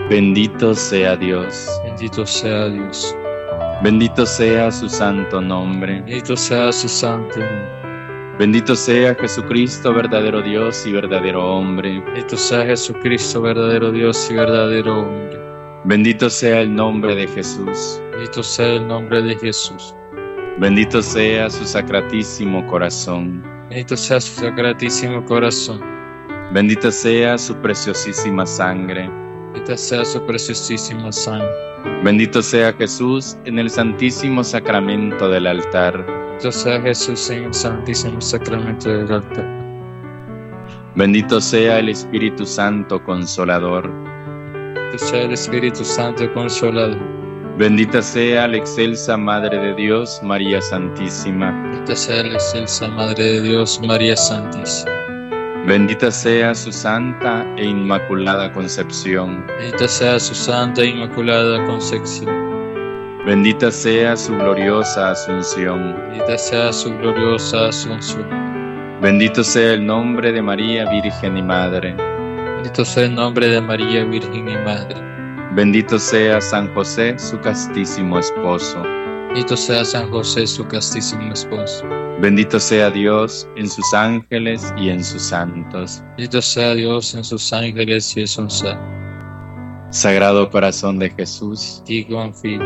Bendito sea Dios. Bendito sea Dios. Bendito sea su santo nombre. Bendito sea su santo nombre. Bendito sea Jesucristo, verdadero Dios y verdadero hombre. Bendito sea Jesucristo, verdadero Dios y verdadero hombre. Bendito sea el nombre de Jesús. Bendito sea el nombre de Jesús. Bendito sea su sacratísimo corazón. Bendito sea su sacratísimo corazón. Bendita sea su preciosísima sangre. Bendita sea su preciosísima sangre. Bendito sea Jesús en el santísimo sacramento del altar. Bendito sea Jesús en el santísimo sacramento del altar. Bendito sea el Espíritu Santo Consolador. Bendito sea el Espíritu Santo Consolador. Bendita sea la excelsa Madre de Dios, María Santísima. Bendita sea la excelsa Madre de Dios, María Santísima. Bendita sea su santa e inmaculada concepción. Bendita sea su santa e inmaculada concepción. Bendita sea su gloriosa asunción. Bendita sea su gloriosa asunción. Bendito sea el nombre de María, Virgen y Madre. Bendito sea el nombre de María, Virgen y Madre. Bendito sea San José, su castísimo esposo. Bendito sea San José, su castísimo esposo. Bendito sea Dios en sus ángeles y en sus santos. Bendito sea Dios en sus ángeles y en sus santos. Sagrado Corazón de Jesús, Y confío.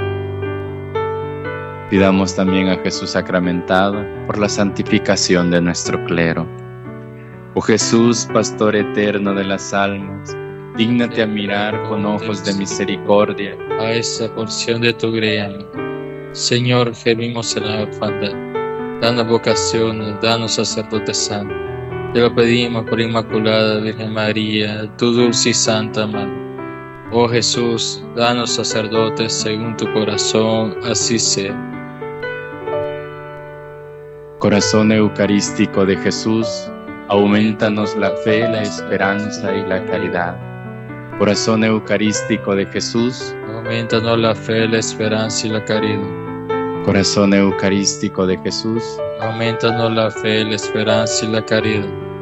pidamos también a Jesús sacramentado por la santificación de nuestro clero. Oh Jesús, Pastor eterno de las almas, dígnate a mirar con ojos de misericordia a esta porción de tu grey. Señor, gemimos en la orfandad. Danos vocaciones, danos sacerdotes santos. Te lo pedimos por Inmaculada Virgen María, tu dulce y santa Madre. Oh Jesús, danos sacerdotes según tu corazón, así sea. Corazón eucarístico de Jesús, aumentanos la fe, la esperanza y la caridad. Corazón eucarístico de Jesús, aumentanos la fe, la esperanza y la caridad. Corazón eucarístico de Jesús, aumentanos la fe, la esperanza y la caridad.